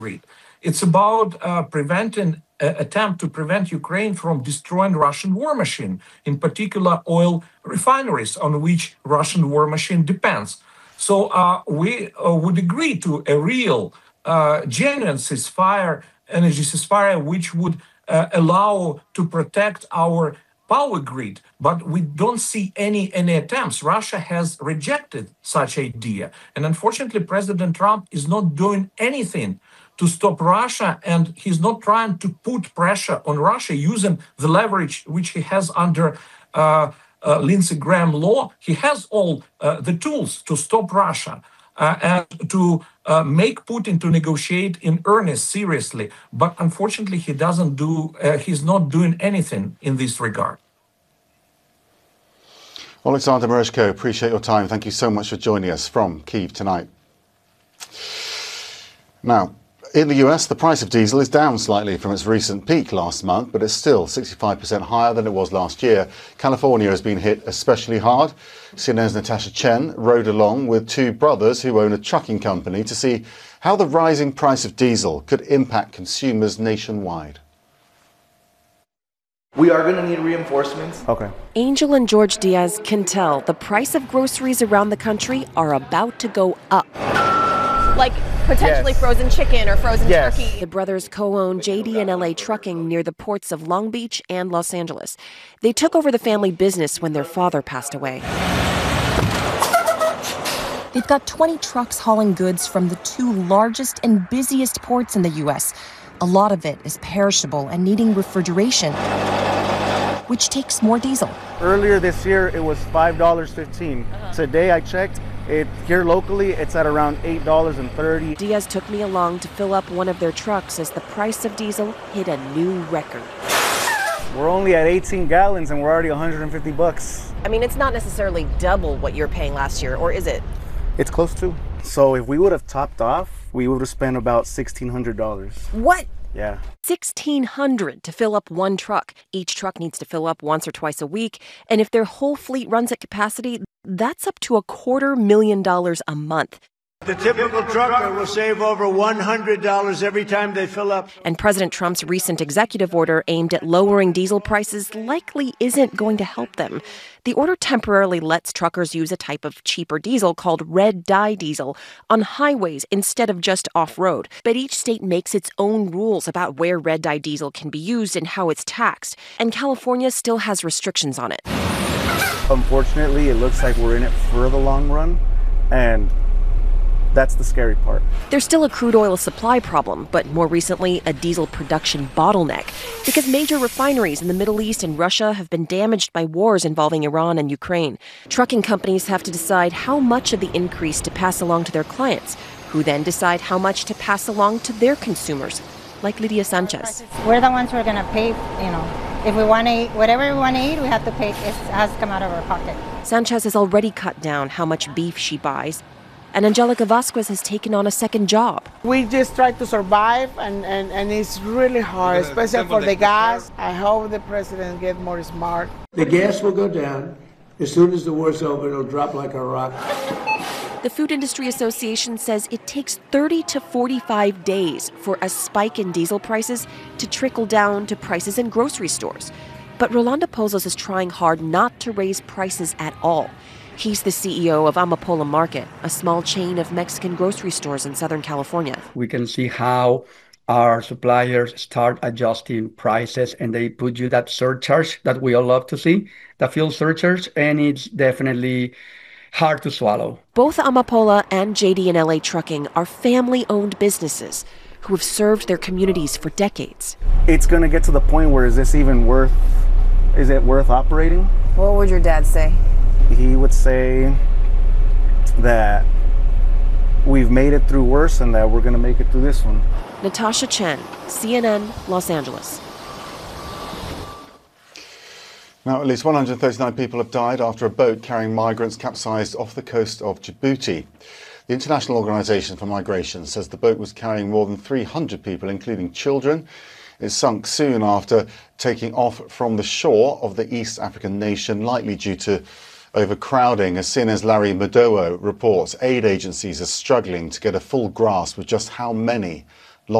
grid. It's about preventing attempt to prevent Ukraine from destroying Russian war machine, in particular oil refineries on which Russian war machine depends. So we would agree to a real, genuine ceasefire, energy ceasefire, which would allow to protect our power grid, but we don't see any attempts. Russia has rejected such idea, and unfortunately, President Trump is not doing anything to stop Russia, and he's not trying to put pressure on Russia using the leverage which he has under Lindsey Graham law. He has all the tools to stop Russia and to make Putin to negotiate in earnest, seriously. But unfortunately, he doesn't do. He's not doing anything in this regard. Alexander Mereshko, appreciate your time. Thank you so much for joining us from Kyiv tonight. Now, in the US, the price of diesel is down slightly from its recent peak last month, but it's still 65% higher than it was last year. California has been hit especially hard. CNN's Natasha Chen rode along with two brothers who own a trucking company to see how the rising price of diesel could impact consumers nationwide. We are going to need reinforcements. Okay. Angel and George Diaz can tell the price of groceries around the country are about to go up. Like potentially frozen chicken or frozen turkey. The brothers co-own JD and LA Trucking near the ports of Long Beach and Los Angeles. They took over the family business when their father passed away. They've got 20 trucks hauling goods from the two largest and busiest ports in the U.S. A lot of it is perishable and needing refrigeration, which takes more diesel. Earlier this year, it was $5.15. Today, I checked. Here locally, it's at around $8.30. Diaz took me along to fill up one of their trucks as the price of diesel hit a new record. We're only at 18 gallons and we're already $150. I mean, it's not necessarily double what you're paying last year, or is it? It's close to. So if we would have topped off, we would have spent about $1,600. What? Yeah. $1,600 to fill up one truck. Each truck needs to fill up once or twice a week. And if their whole fleet runs at capacity, that's up to $250,000 a month. The typical trucker will save over $100 every time they fill up. And President Trump's recent executive order aimed at lowering diesel prices likely isn't going to help them. The order temporarily lets truckers use a type of cheaper diesel called red dye diesel on highways instead of just off-road. But each state makes its own rules about where red dye diesel can be used and how it's taxed. And California still has restrictions on it. Unfortunately, it looks like we're in it for the long run, and that's the scary part. There's still a crude oil supply problem, but more recently, a diesel production bottleneck, because major refineries in the Middle East and Russia have been damaged by wars involving Iran and Ukraine. Trucking companies have to decide how much of the increase to pass along to their clients, who then decide how much to pass along to their consumers, like Lydia Sanchez. We're the ones who are going to pay, if we want to eat, whatever we want to eat, we have to pay. It has to come out of our pocket. Sanchez has already cut down how much beef she buys, and Angelica Vasquez has taken on a second job. We just try to survive, and it's really hard, especially for the gas. I hope the president gets more smart. The gas will go down. As soon as the war's over, it'll drop like a rock. The Food Industry Association says it takes 30 to 45 days for a spike in diesel prices to trickle down to prices in grocery stores. But Rolando Pozos is trying hard not to raise prices at all. He's the CEO of Amapola Market, a small chain of Mexican grocery stores in Southern California. We can see how our suppliers start adjusting prices, and they put you that surcharge that we all love to see, the fuel surcharge, and it's definitely hard to swallow. Both Amapola and JD and LA Trucking are family-owned businesses who have served their communities for decades. It's going to get to the point where is it worth operating? What would your dad say? He would say that we've made it through worse and that we're going to make it through this one. Natasha Chen, CNN, Los Angeles. Now, at least 139 people have died after a boat carrying migrants capsized off the coast of Djibouti. The International Organization for Migration says the boat was carrying more than 300 people, including children. It sunk soon after taking off from the shore of the East African nation, likely due to overcrowding. As CNN's Larry Madowo reports, aid agencies are struggling to get a full grasp of just how many